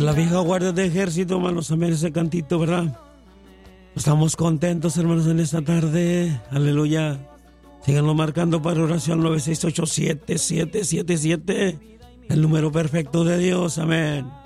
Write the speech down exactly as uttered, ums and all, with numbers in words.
la vieja guardia de ejército, hermanos, amén, ese cantito, ¿verdad? Estamos contentos, hermanos, en esta tarde, aleluya. Síganlo marcando para oración nueve seis ocho siete siete siete siete, el número perfecto de Dios, amén.